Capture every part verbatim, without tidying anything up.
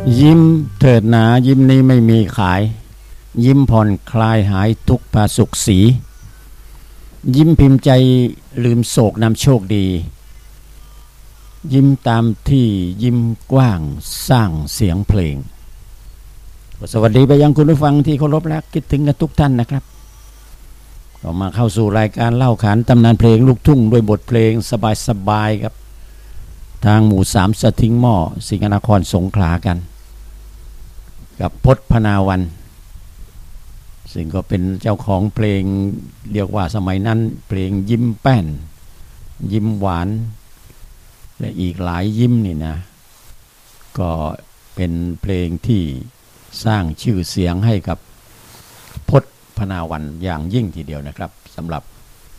ยิ้มเถิดหนายิ้มนี้ไม่มีขายยิ้มผ่อนคลายหายทุกข์พาสุขสียิ้มพิมพ์ใจลืมโศกนำโชคดียิ้มตามที่ยิ้มกว้างสร้างเสียงเพลงสวัสดีไปยังคุณผู้ฟังที่เคารพและคิดถึงกันทุกท่านนะครับก็มาเข้าสู่รายการเล่าขานตำนานเพลงลูกทุ่งด้วยบทเพลงสบายๆครับทางหมู่สามสะทิ้งหม้อสิงห์นครสงขลากันกับพจน์พนาวันซึ่งก็เป็นเจ้าของเพลงเรียกว่าสมัยนั้นเพลงยิ้มแป้นยิ้มหวานและอีกหลายยิ้มนี่นะก็เป็นเพลงที่สร้างชื่อเสียงให้กับพจน์พนาวันอย่างยิ่งทีเดียวนะครับสำหรับ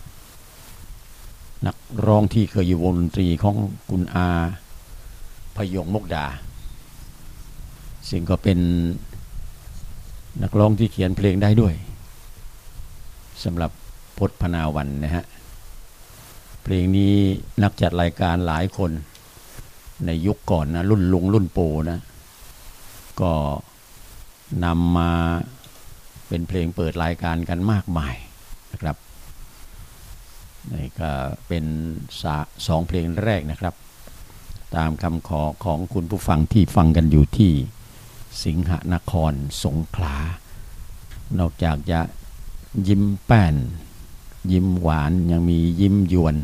นักร้องที่เคยอยู่วงดนตรีของคุณอาพยงมุกดาซึ่งก็เป็นนักร้องที่เขียนเพลงได้ด้วยสำหรับพจน์พนาวันนะฮะเพลงนี้นักจัดรายการหลายคนในยุคก่อนนะรุ่นลุงรุ่นปู่นะก็นำมาเป็นเพลงเปิดรายการกันมากมายนะครับนี่ก็เป็นสองเพลงแรกนะครับตามคำขอของคุณผู้ฟังที่ฟังกันอยู่ที่สิงหนครสงขลานอกจากจะยิ้มแป้นยิ้มหวานยังมียิ้มยวน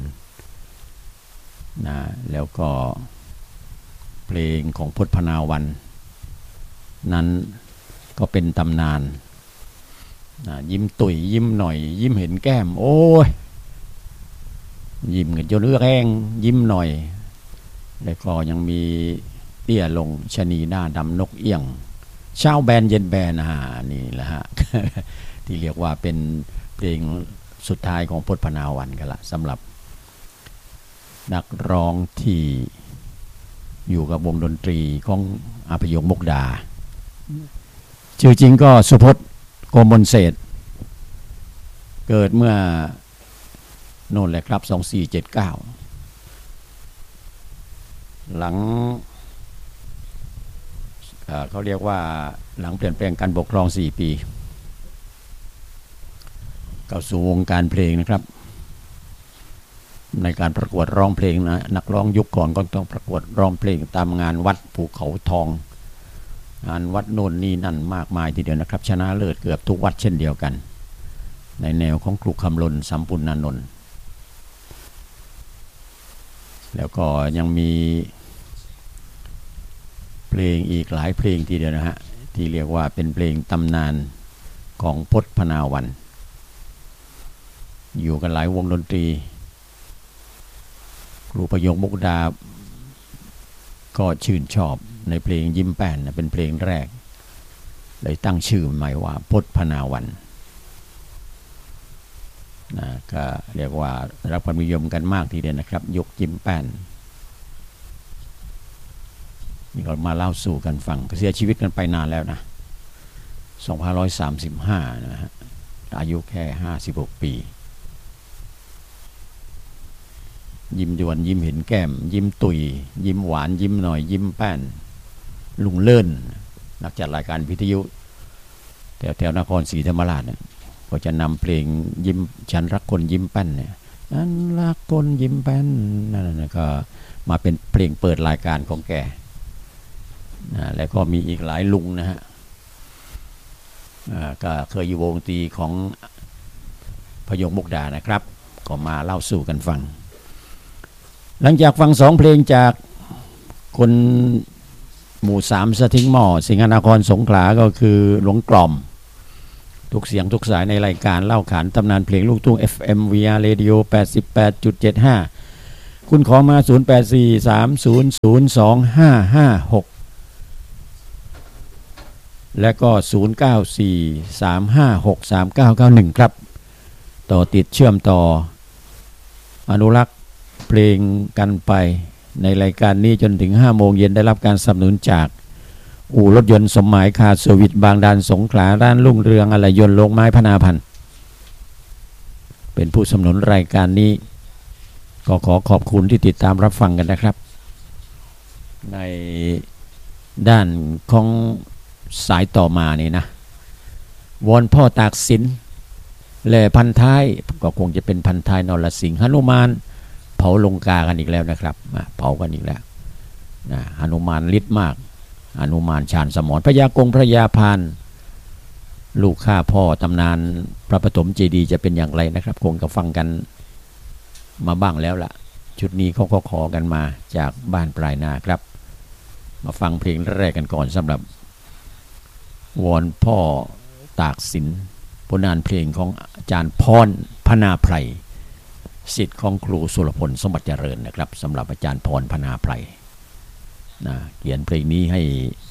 นะแล้วก็เพลงของพจน์พนาวันนั้นก็เป็นตำนานนะยิ้มตุ๋ยยิ้มหน่อยยิ้มเห็นแก้มโอ้ยยิ้มกันจนเอื้อแห้งยิ้มหน่อยแล้วก็ยังมีเตี้ยลงชะนีหน้าดำนกเอี้ยงเช้าแบนเย็นแบนฮะนี่แหละฮะ ที่เรียกว่าเป็นเพลงสุดท้ายของพจน์พนาวันกันละสำหรับนักร้องที่อยู่กับวงดนตรีของอาพยงมุกดาชื่อจริงก็สุพจน์โกมลเศรษฐ์เกิดเมื่อโน่นแหละครับสองพันสี่ร้อยเจ็ดสิบเก้าหลังเขาเรียกว่าหลังเปลี่ยนแปลงการปกครองสี่ปีเข้าสู่วงการเพลงนะครับในการประกวดร้องเพลงนะนักร้องยุคก่อนก็ต้องประกวดร้องเพลงตามงานวัดภูเขาทองงานวัดโน่นนี่นั่นมากมายทีเดียวนะครับชนะเลิศเกือบทุกวัดเช่นเดียวกันในแนวของครูคำลนสัมปุณณานนท์แล้วก็ยังมีเพลงอีกหลายเพลงทีเดียวนะฮะที่เรียกว่าเป็นเพลงตำนานของพจน์พนาวันอยู่กันหลายวงดนตรีครูพยงมุกดาก็ชื่นชอบในเพลงยิ้มแป้นเป็นเพลงแรกเลยตั้งชื่อใหม่ว่าพจน์พนาวันนะก็เรียกว่ารับความนิยมกันมากทีเดียวนะครับยกยิ้มแป้นนี่ก็มาเล่าสู่กันฟังเสียชีวิตกันไปนานแล้วนะสองพันห้าร้อยสามสิบห้านะฮะอายุแค่ห้าสิบหกปียิ้มยวนยิ้มเห็นแก้มยิ้มตุยยิ้มหวานยิ้มหน่อยยิ้มแป้นลุงเลิ่นนักจัดรายการวิทยุแถวแถวนครศรีธรรมราชเนี่ยก็จะนำเพลงยิ้มฉันรักคนยิ้มแป้นเนี่ยฉันรักคนยิ้มแป้นนั่นนะก็มาเป็นเพลงเปิดรายการของแกนะแล้วก็มีอีกหลายลุงนะฮะก็เคยอยู่วงดนตรีของพยงมุกดานะครับก็มาเล่าสู่กันฟังหลังจากฟังสองเพลงจากคนหมู่สามสะทิ้งหม้อสิงหนครสงขลาก็คือหลวงกล่อมทุกเสียงทุกสายในรายการเล่าขานตำนานเพลงลูกทุ่ง เอฟ เอ็ม วี อาร์ Radio แปดสิบแปดจุดเจ็ดห้า คุณขอมาศูนย์ แปด สี่ สาม ศูนย์ ศูนย์ สอง ห้า ห้า หกและก็ศูนย์ เก้า สี่ สาม ห้า หก สาม เก้า เก้า หนึ่งครับต่อติดเชื่อมต่ออนุรักษ์เพลงกันไปในรายการนี้จนถึงห้าโมงเย็นได้รับการสนับสนุนจากอู่รถยนต์สมหมายคาร์เซอร์วิสบางดานสงขลาร้านรุ่งเรืองอะไหล่ยนต์โรงไม้พนาพันธ์เป็นผู้สนับสนุนรายการนี้ก็ขอขอบคุณที่ติดตามรับฟังกันนะครับในด้านของสายต่อมานี่นะวอนพ่อตากสินแล่พันท้ายก็คงจะเป็นพันท้ายนรสิงห์หนุมานเผาลงกากันอีกแล้วนะครับเผากันอีกแล้วนะหนุมานฤทธิ์มากหนุมานชาญสมรพญากงพระยาพานลูกข้าพ่อตำนานพระปฐมเจดีย์จะเป็นอย่างไรนะครับคงจะฟังกันมาบ้างแล้วล่ะชุดนี้เขาก็ขอกันมาจากบ้านปลายนาครับมาฟังเพลงแรกกันก่อนสำหรับวอนพ่อตากสินผลงานเพลงของอาจารย์พรพนาไพรศิษย์ของครูสุรพลสมบัติเจริญนะครับสำหรับอาจารย์พรพนาไพรนะเขียนเพลงนี้ให้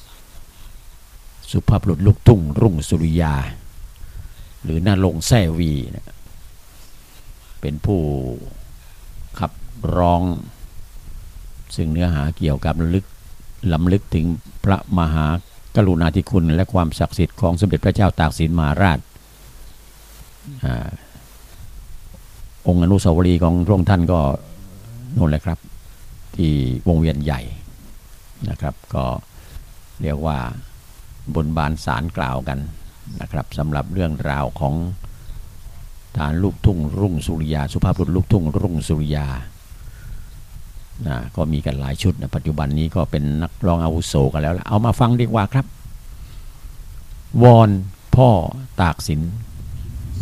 สุภาพบุรุษลูกทุ่งรุ่งสุริยาหรือนาลงแซ่วีนะเป็นผู้ขับร้องซึ่งเนื้อหาเกี่ยวกับระลึกลำลึกถึงพระมหากรุณาธิคุณและความศักดิ์สิทธิ์ของสมเด็จพระเจ้าตากสินมหาราชอองค์อนุสาวรีย์ของพระองค์ท่านก็นู่นแหละครับที่วงเวียนใหญ่นะครับก็เรียกว่าบนบานสารกล่าวกันนะครับสำหรับเรื่องราวของฐานลูกทุ่งรุ่งสุริยาสุภาพบุรุษลูกทุ่งรุ่งสุริยานะก็มีกันหลายชุดนะปัจจุบันนี้ก็เป็นนักร้องอาวุโสกันแล้วล่ะเอามาฟังดีกว่าครับวอนพ่อตากสิน